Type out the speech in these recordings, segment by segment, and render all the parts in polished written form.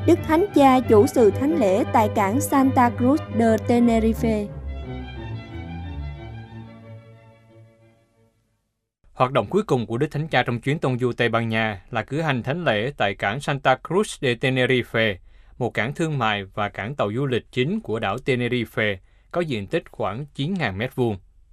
Đức Thánh Cha chủ sự thánh lễ tại cảng Santa Cruz de Tenerife. Hoạt động cuối cùng của Đức Thánh Cha trong chuyến tông du Tây Ban Nha là cử hành thánh lễ tại cảng Santa Cruz de Tenerife, một cảng thương mại và cảng tàu du lịch chính của đảo Tenerife, có diện tích khoảng 9.000 mét vuông.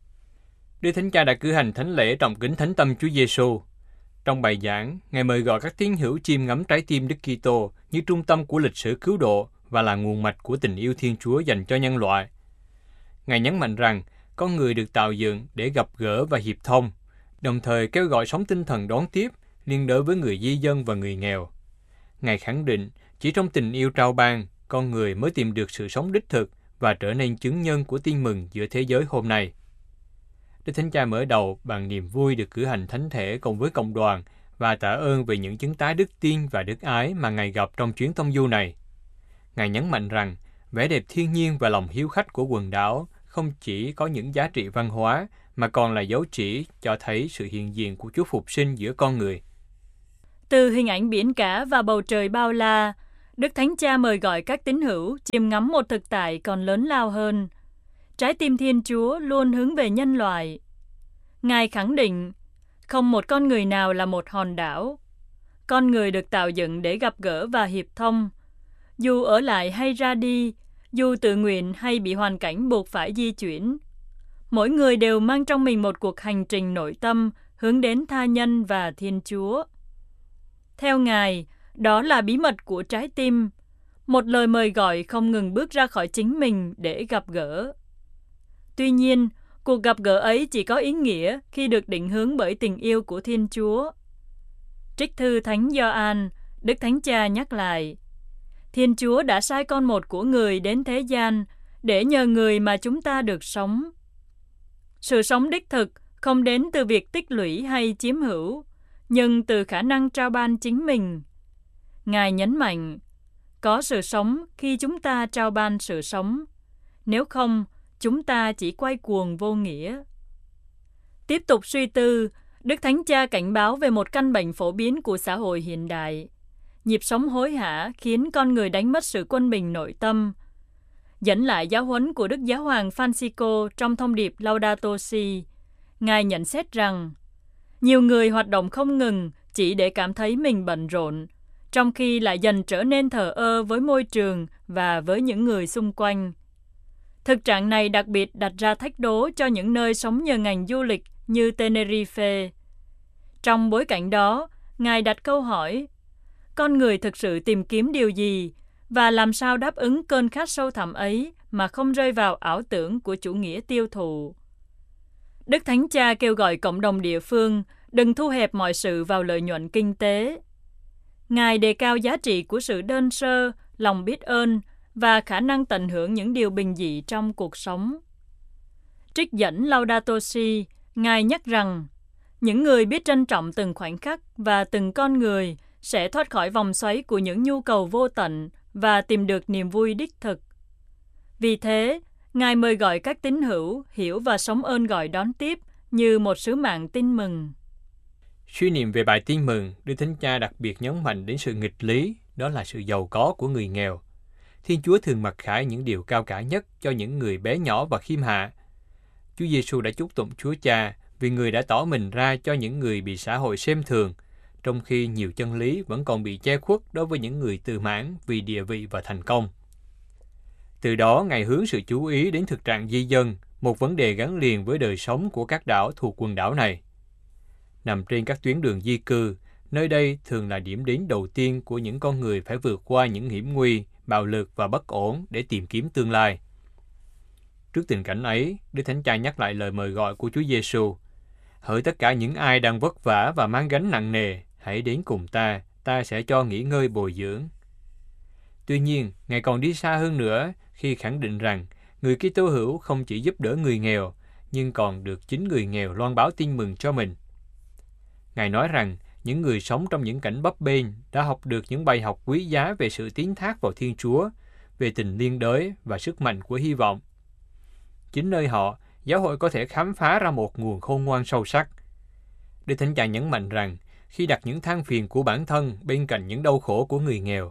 Đức Thánh Cha đã cử hành thánh lễ trọng kính Thánh Tâm Chúa Giêsu. Trong bài giảng, Ngài mời gọi các tín hữu chiêm ngắm trái tim Đức Kitô như trung tâm của lịch sử cứu độ và là nguồn mạch của tình yêu Thiên Chúa dành cho nhân loại. Ngài nhấn mạnh rằng con người được tạo dựng để gặp gỡ và hiệp thông, đồng thời kêu gọi sống tinh thần đón tiếp, liên đới với người di dân và người nghèo. Ngài khẳng định chỉ trong tình yêu trao ban, con người mới tìm được sự sống đích thực và trở nên chứng nhân của tin mừng giữa thế giới hôm nay. Đức Thánh Cha mở đầu bằng niềm vui được cử hành thánh thể cùng với cộng đoàn và tạ ơn về những chứng tái đức tin và đức ái mà Ngài gặp trong chuyến tông du này. Ngài nhấn mạnh rằng vẻ đẹp thiên nhiên và lòng hiếu khách của quần đảo không chỉ có những giá trị văn hóa mà còn là dấu chỉ cho thấy sự hiện diện của Chúa Phục sinh giữa con người. Từ hình ảnh biển cả và bầu trời bao la, Đức Thánh Cha mời gọi các tín hữu chiêm ngắm một thực tại còn lớn lao hơn. Trái tim Thiên Chúa luôn hướng về nhân loại. Ngài khẳng định, không một con người nào là một hòn đảo. Con người được tạo dựng để gặp gỡ và hiệp thông. Dù ở lại hay ra đi, dù tự nguyện hay bị hoàn cảnh buộc phải di chuyển, mỗi người đều mang trong mình một cuộc hành trình nội tâm hướng đến tha nhân và Thiên Chúa. Theo Ngài, đó là bí mật của trái tim, một lời mời gọi không ngừng bước ra khỏi chính mình để gặp gỡ. Tuy nhiên, cuộc gặp gỡ ấy chỉ có ý nghĩa khi được định hướng bởi tình yêu của Thiên Chúa. Trích thư Thánh Gioan, Đức Thánh Cha nhắc lại, Thiên Chúa đã sai con một của người đến thế gian để nhờ người mà chúng ta được sống. Sự sống đích thực không đến từ việc tích lũy hay chiếm hữu, nhưng từ khả năng trao ban chính mình. Ngài nhấn mạnh, có sự sống khi chúng ta trao ban sự sống, nếu không, chúng ta chỉ quay cuồng vô nghĩa. Tiếp tục suy tư, Đức Thánh Cha cảnh báo về một căn bệnh phổ biến của xã hội hiện đại. Nhịp sống hối hả khiến con người đánh mất sự quân bình nội tâm. Dẫn lại giáo huấn của Đức Giáo hoàng Francisco trong thông điệp Laudato Si, Ngài nhận xét rằng, nhiều người hoạt động không ngừng chỉ để cảm thấy mình bận rộn, trong khi lại dần trở nên thờ ơ với môi trường và với những người xung quanh. Thực trạng này đặc biệt đặt ra thách đố cho những nơi sống nhờ ngành du lịch như Tenerife. Trong bối cảnh đó, Ngài đặt câu hỏi, con người thực sự tìm kiếm điều gì và làm sao đáp ứng cơn khát sâu thẳm ấy mà không rơi vào ảo tưởng của chủ nghĩa tiêu thụ. Đức Thánh Cha kêu gọi cộng đồng địa phương đừng thu hẹp mọi sự vào lợi nhuận kinh tế. Ngài đề cao giá trị của sự đơn sơ, lòng biết ơn và khả năng tận hưởng những điều bình dị trong cuộc sống. Trích dẫn Laudato Si, Ngài nhắc rằng, những người biết trân trọng từng khoảnh khắc và từng con người sẽ thoát khỏi vòng xoáy của những nhu cầu vô tận và tìm được niềm vui đích thực. Vì thế, Ngài mời gọi các tín hữu hiểu và sống ơn gọi đón tiếp như một sứ mạng tin mừng. Suy niệm về bài tin mừng, Đức Thánh Cha đặc biệt nhấn mạnh đến sự nghịch lý, đó là sự giàu có của người nghèo. Thiên Chúa thường mặc khải những điều cao cả nhất cho những người bé nhỏ và khiêm hạ. Chúa Giêsu đã chúc tụng Chúa Cha vì người đã tỏ mình ra cho những người bị xã hội xem thường, trong khi nhiều chân lý vẫn còn bị che khuất đối với những người tự mãn vì địa vị và thành công. Từ đó, Ngài hướng sự chú ý đến thực trạng di dân, một vấn đề gắn liền với đời sống của các đảo thuộc quần đảo này. Nằm trên các tuyến đường di cư, nơi đây thường là điểm đến đầu tiên của những con người phải vượt qua những hiểm nguy, bạo lực và bất ổn để tìm kiếm tương lai. Trước tình cảnh ấy, Đức Thánh Cha nhắc lại lời mời gọi của Chúa Giêsu: hỡi tất cả những ai đang vất vả và mang gánh nặng nề, hãy đến cùng ta sẽ cho nghỉ ngơi bồi dưỡng. Tuy nhiên, Ngài còn đi xa hơn nữa khi khẳng định rằng người Kitô hữu không chỉ giúp đỡ người nghèo, nhưng còn được chính người nghèo loan báo tin mừng cho mình. Ngài nói rằng những người sống trong những cảnh bấp bênh đã học được những bài học quý giá về sự tín thác vào Thiên Chúa, về tình liên đới và sức mạnh của hy vọng. Chính nơi họ, giáo hội có thể khám phá ra một nguồn khôn ngoan sâu sắc. Đức Thánh Cha nhấn mạnh rằng khi đặt những than phiền của bản thân bên cạnh những đau khổ của người nghèo,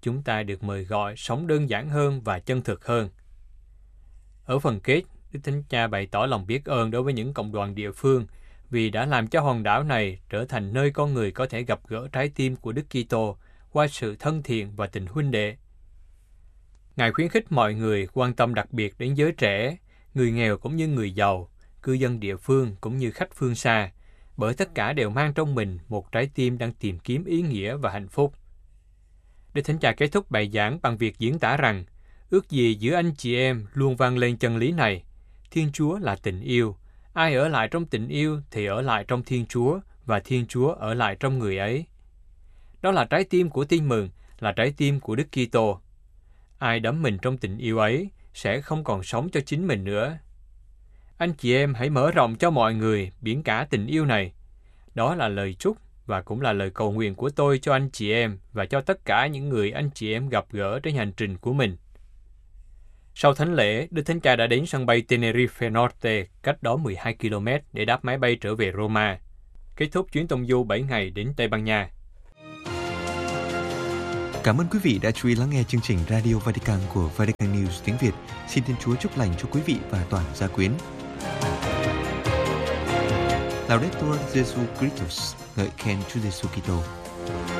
chúng ta được mời gọi sống đơn giản hơn và chân thực hơn. Ở phần kết, Đức Thánh Cha bày tỏ lòng biết ơn đối với những cộng đoàn địa phương vì đã làm cho hòn đảo này trở thành nơi con người có thể gặp gỡ trái tim của Đức Kitô qua sự thân thiện và tình huynh đệ. Ngài khuyến khích mọi người quan tâm đặc biệt đến giới trẻ, người nghèo cũng như người giàu, cư dân địa phương cũng như khách phương xa, bởi tất cả đều mang trong mình một trái tim đang tìm kiếm ý nghĩa và hạnh phúc. Đức Thánh Cha kết thúc bài giảng bằng việc diễn tả rằng, ước gì giữa anh chị em luôn vang lên chân lý này: Thiên Chúa là tình yêu, ai ở lại trong tình yêu thì ở lại trong Thiên Chúa, và Thiên Chúa ở lại trong người ấy. Đó là trái tim của Tin Mừng, là trái tim của Đức Kitô. Ai đắm mình trong tình yêu ấy sẽ không còn sống cho chính mình nữa. Anh chị em hãy mở rộng cho mọi người biển cả tình yêu này. Đó là lời chúc và cũng là lời cầu nguyện của tôi cho anh chị em và cho tất cả những người anh chị em gặp gỡ trên hành trình của mình. Sau thánh lễ, Đức Thánh Cha đã đến sân bay Tenerife Norte, cách đó 12 km để đáp máy bay trở về Roma, kết thúc chuyến tông du 7 ngày đến Tây Ban Nha. Cảm ơn quý vị đã chú ý lắng nghe chương trình Radio Vatican của Vatican News tiếng Việt. Xin Thiên Chúa chúc lành cho quý vị và toàn gia quyến. Laudetur Jesu Christus, ngợi khen Chúa Giêsu Kitô.